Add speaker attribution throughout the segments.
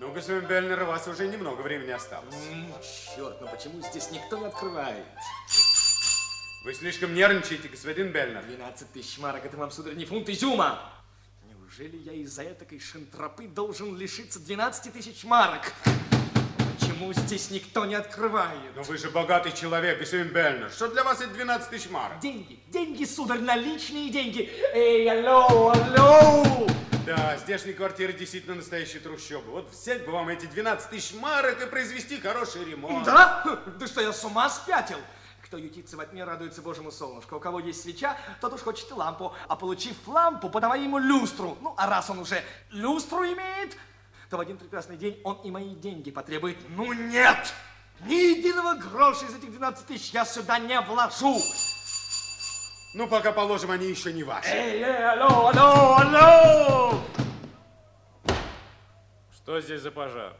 Speaker 1: Ну, господин Бельнер, у вас уже немного времени осталось.
Speaker 2: Черт, ну почему здесь никто не открывает?
Speaker 1: Вы слишком нервничаете, господин Бельнер.
Speaker 2: 12 тысяч марок, это вам, сударь, не фунт изюма. Неужели я из-за этакой шантропы должен лишиться 12 тысяч марок? Почему здесь никто не открывает?
Speaker 1: Но вы же богатый человек, господин Бельнер. Что для вас это 12 тысяч марок?
Speaker 2: Деньги, сударь, наличные деньги. Эй, алло!
Speaker 1: Да, здешние квартиры действительно настоящие трущобы. Вот взять бы вам эти 12 тысяч марок и произвести хороший ремонт.
Speaker 2: Да? Да что, я с ума спятил? Кто ютится во тьме, радуется Божьему солнышку. У кого есть свеча, тот уж хочет и лампу. А получив лампу, подавай ему люстру. Ну, а раз он уже люстру имеет, то в один прекрасный день он и мои деньги потребует. Ну, нет! Ни единого гроша из этих 12 тысяч я сюда не вложу.
Speaker 1: Ну, пока положим, они еще не ваши.
Speaker 2: Эй, алло!
Speaker 3: Что здесь за пожар?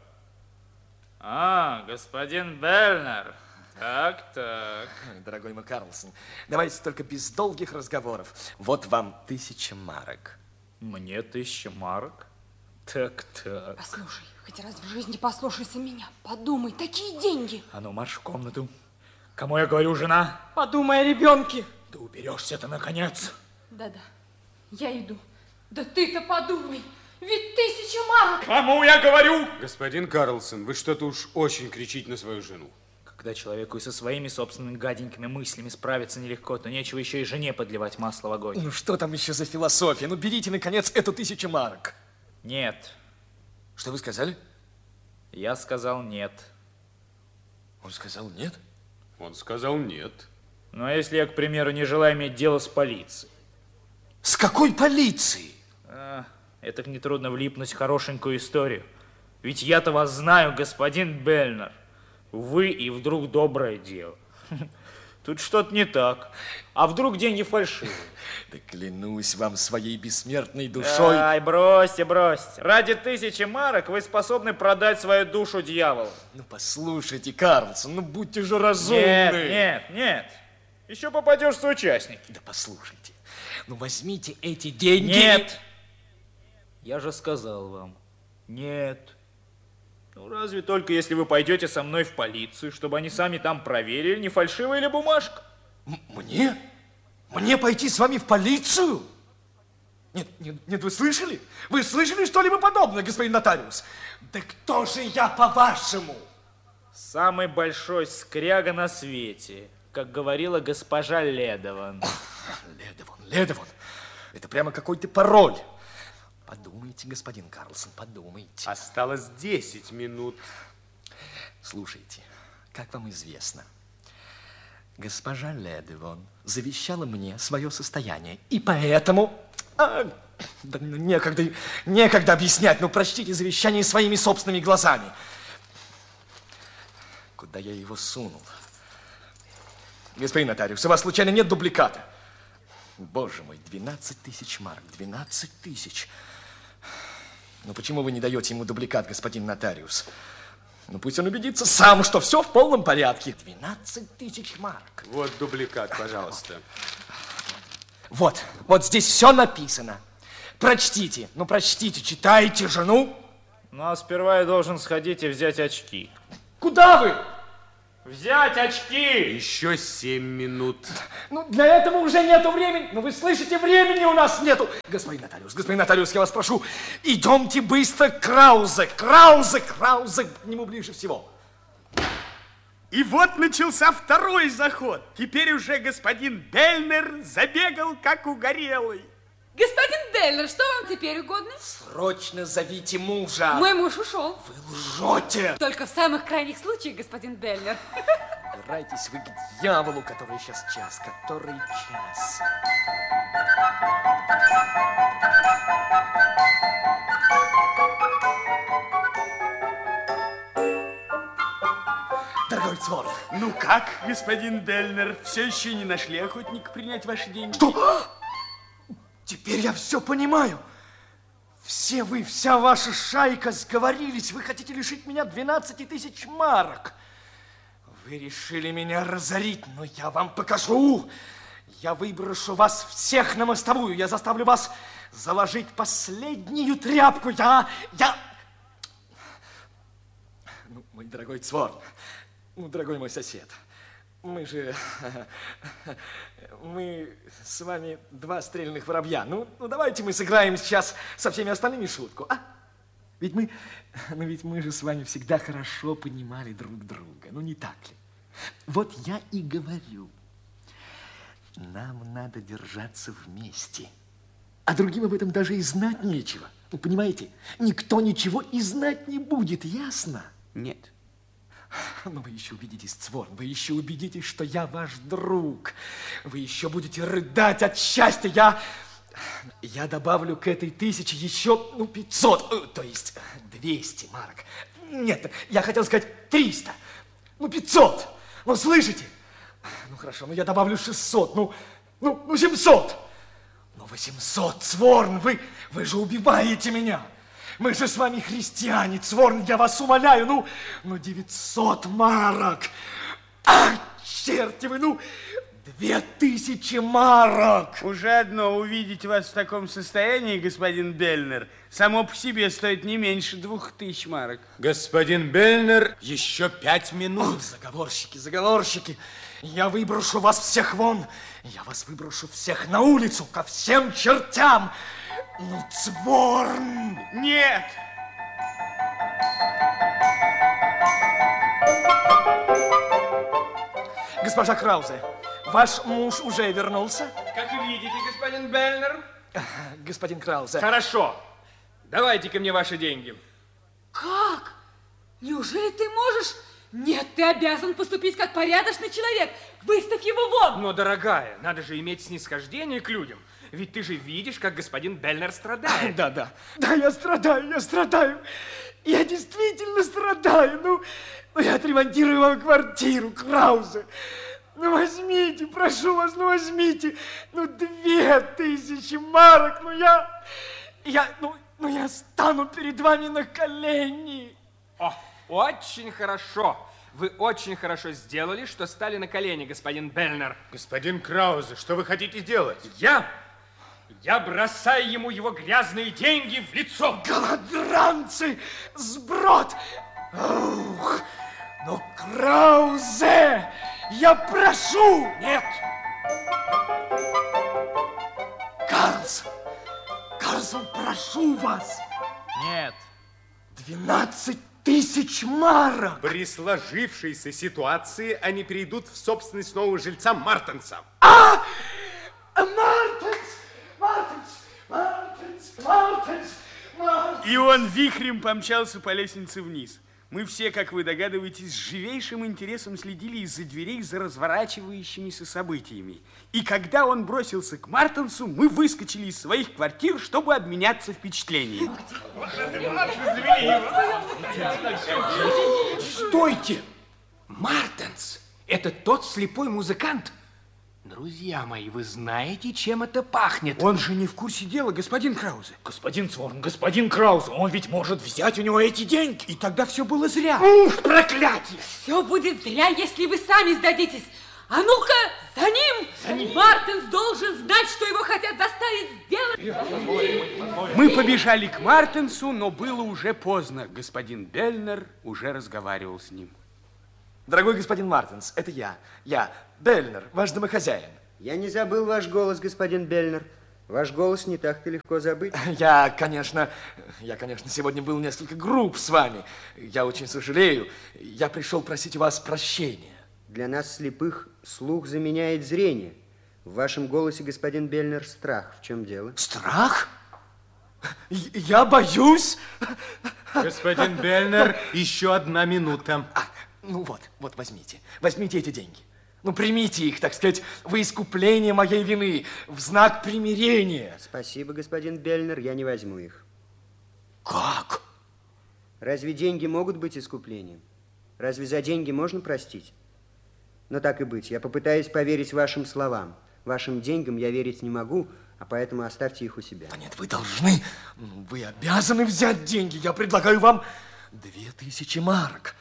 Speaker 3: А, господин Бельнер. Так.
Speaker 2: Дорогой мой Карлсон, давайте только без долгих разговоров. Вот вам 1000 марок.
Speaker 3: Мне 1000 марок? Так.
Speaker 4: Послушай, хоть раз в жизни послушайся меня. Подумай, такие деньги.
Speaker 3: А ну, марш в комнату. Кому я говорю, жена?
Speaker 4: Подумай о ребенке.
Speaker 3: Да уберешься-то, наконец.
Speaker 4: Да-да, я иду. Да ты-то подумай, ведь 1000 марок.
Speaker 3: Кому я говорю?
Speaker 1: Господин Карлсон, вы что-то уж очень кричите на свою жену.
Speaker 3: Когда человеку и со своими собственными гаденькими мыслями справиться нелегко, то нечего еще и жене подливать масло в огонь.
Speaker 2: Ну что там еще за философия? Ну берите, наконец, эту 1000 марок.
Speaker 3: Нет.
Speaker 2: Что вы сказали?
Speaker 3: Я сказал нет.
Speaker 2: Он сказал нет?
Speaker 1: Он сказал нет.
Speaker 3: Ну а если я, к примеру, не желаю иметь дело с полицией?
Speaker 2: С какой полицией?
Speaker 3: Это нетрудно влипнуть в хорошенькую историю. Ведь я-то вас знаю, господин Бельнер. Вы и вдруг доброе дело. Тут что-то не так. А вдруг деньги фальшивые?
Speaker 2: Да клянусь вам своей бессмертной душой.
Speaker 3: Ай, бросьте. Ради 1000 марок вы способны продать свою душу дьяволу.
Speaker 2: Ну послушайте, Карлсон, ну будьте же разумны.
Speaker 3: Нет. Еще попадешь в соучастники.
Speaker 2: Да послушайте, ну возьмите эти деньги.
Speaker 3: Нет. Я же сказал вам, нет. Ну, разве только если вы пойдете со мной в полицию, чтобы они сами там проверили, не фальшивая ли бумажка.
Speaker 2: Мне? Мне пойти с вами в полицию? Нет, вы слышали? Вы слышали что-либо подобное, господин нотариус? Да кто же я, по-вашему?
Speaker 3: Самый большой скряга на свете, как говорила госпожа Ледован.
Speaker 2: Ледован. Это прямо какой-то пароль. Подумайте, господин Карлсон, подумайте.
Speaker 1: Осталось 10 минут.
Speaker 2: Слушайте, как вам известно, госпожа Ледован завещала мне свое состояние, и поэтому... Да некогда объяснять, но прочтите завещание своими собственными глазами. Куда я его сунул? Господин нотариус, у вас случайно нет дубликата? Боже мой, 12 000 марок, 12 000. Ну почему вы не даете ему дубликат, господин нотариус? Ну пусть он убедится сам, что все в полном порядке. 12 000 марок.
Speaker 1: Вот дубликат, пожалуйста.
Speaker 2: Вот здесь все написано. Прочтите, прочтите, читайте же, ну.
Speaker 3: Ну а сперва я должен сходить и взять очки.
Speaker 2: Куда вы?
Speaker 3: Взять очки!
Speaker 1: Еще 7 минут.
Speaker 2: Ну, для этого уже нету времени. Ну, вы слышите, времени у нас нету. Господин нотариус, я вас прошу, идемте быстро к Краузе, к нему ближе всего.
Speaker 5: И вот начался второй заход. Теперь уже господин Бельнер забегал, как угорелый.
Speaker 4: Господин Бельнер, что вам теперь угодно?
Speaker 2: Срочно зовите мужа.
Speaker 4: Мой муж ушел.
Speaker 2: Вы лжете.
Speaker 4: Только в самых крайних случаях, господин Бельнер.
Speaker 2: Убирайтесь вы к дьяволу, который час. Дорогой Цворт.
Speaker 5: Ну как, господин Бельнер, все еще не нашли охотника принять ваши деньги?
Speaker 2: Что? Теперь я все понимаю. Все вы, вся ваша шайка сговорились. Вы хотите лишить меня 12 000 марок. Вы решили меня разорить, но я вам покажу. Я выброшу вас всех на мостовую. Я заставлю вас заложить последнюю тряпку. Мой дорогой Цворн, дорогой мой сосед, мы с вами два стрельных воробья. Ну, давайте мы сыграем сейчас со всеми остальными шутку, а? Ведь мы же с вами всегда хорошо понимали друг друга, ну не так ли? Вот я и говорю, нам надо держаться вместе, а другим об этом даже и знать нечего. Вы понимаете, никто ничего и знать не будет, ясно?
Speaker 5: Нет.
Speaker 2: Но вы еще убедитесь, Цворн, вы еще убедитесь, что я ваш друг. Вы еще будете рыдать от счастья. Я добавлю к этой 1000 еще, 500, то есть 200 марок. Нет, я хотел сказать 300, 500. Ну, слышите? Ну, хорошо, я добавлю 600, 700. 800, Цворн, вы же убиваете меня. Мы же с вами христиане, Цворн, я вас умоляю, 900 марок. Черти вы, 2000 марок.
Speaker 5: Уже одно увидеть вас в таком состоянии, господин Бельнер, само по себе стоит не меньше 2000 марок.
Speaker 1: Господин Бельнер, еще 5 минут.
Speaker 2: Заговорщики, я выброшу вас всех вон. Я вас выброшу всех на улицу, ко всем чертям. Цворн!
Speaker 5: Нет!
Speaker 2: Госпожа Краузе, ваш муж уже вернулся?
Speaker 6: Как вы видите, господин Бельнер.
Speaker 2: Господин Краузе.
Speaker 6: Хорошо. Давайте-ка мне ваши деньги.
Speaker 4: Как? Неужели ты можешь? Нет, ты обязан поступить как порядочный человек. Выставь его вон.
Speaker 6: Но, дорогая, надо же иметь снисхождение к людям. Ведь ты же видишь, как господин Бельнер страдает.
Speaker 2: Да, я страдаю. Я действительно страдаю. Я отремонтирую вам квартиру, Краузе. Возьмите, прошу вас, возьмите. 2000 марок. Я стану перед вами на колени.
Speaker 6: О, очень хорошо. Вы очень хорошо сделали, что стали на колени, господин Бельнер.
Speaker 1: Господин Краузе, что вы хотите делать?
Speaker 6: Я бросаю ему его грязные деньги в лицо.
Speaker 2: Голодранцы, сброд. Ух, Краузе, я прошу.
Speaker 6: Нет.
Speaker 2: Карлсон, прошу вас.
Speaker 3: Нет.
Speaker 2: 12 000 марок.
Speaker 1: При сложившейся ситуации они перейдут в собственность нового жильца Мартенса.
Speaker 2: Мартенс!
Speaker 5: И он вихрем помчался по лестнице вниз. Мы все, как вы догадываетесь, с живейшим интересом следили из-за дверей за разворачивающимися событиями. И когда он бросился к Мартенсу, мы выскочили из своих квартир, чтобы обменяться впечатлениями.
Speaker 7: Стойте! Мартенс, это тот слепой музыкант? Друзья мои, вы знаете, чем это пахнет?
Speaker 5: Он же не в курсе дела, господин Краузе.
Speaker 3: Господин Цворн, господин Краузе, он ведь может взять у него эти деньги.
Speaker 5: И тогда все было зря.
Speaker 7: Ух, проклятие!
Speaker 4: Все будет зря, если вы сами сдадитесь. А ну-ка, за ним! Мартенс должен знать, что его хотят заставить сделать.
Speaker 5: Мы побежали к Мартенсу, но было уже поздно. Господин Бельнер уже разговаривал с ним.
Speaker 2: Дорогой господин Мартенс, это я, Бельнер, ваш домохозяин.
Speaker 8: Я не забыл ваш голос, господин Бельнер. Ваш голос не так-то легко забыть.
Speaker 2: Я, конечно, сегодня был несколько груб с вами. Я очень сожалею. Я пришел просить у вас прощения.
Speaker 8: Для нас, слепых, слух заменяет зрение. В вашем голосе, господин Бельнер, страх. В чем дело?
Speaker 2: Страх? Я боюсь.
Speaker 1: Господин Бельнер, еще 1 минута.
Speaker 2: Вот возьмите эти деньги. Примите их, так сказать, во искупление моей вины, в знак примирения.
Speaker 8: Спасибо, господин Бельнер, я не возьму их.
Speaker 2: Как?
Speaker 8: Разве деньги могут быть искуплением? Разве за деньги можно простить? Но так и быть, я попытаюсь поверить вашим словам. Вашим деньгам я верить не могу, а поэтому оставьте их у себя.
Speaker 2: Да нет, вы должны, вы обязаны взять деньги. Я предлагаю вам 2000 марок.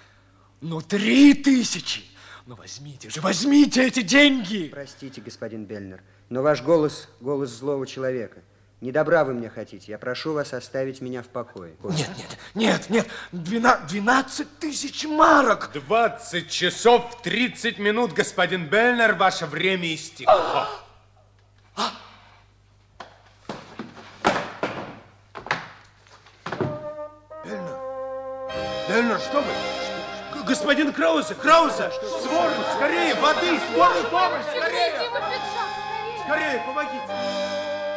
Speaker 2: 3000. Возьмите эти деньги.
Speaker 8: Простите, господин Бельнер, но ваш голос, голос злого человека. Не добра вы мне хотите. Я прошу вас оставить меня в покое.
Speaker 2: Нет. 12 тысяч марок.
Speaker 1: 20 часов 30 минут, господин Бельнер, ваше время истекло. Бельнер, что вы? Господин Краузе, скорее, воды, скорую помощь, скорее! Скорее, помогите!